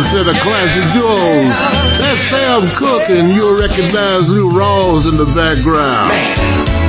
one set of classic duos. That's Sam Cooke, and you'll recognize Lou Rawls in the background.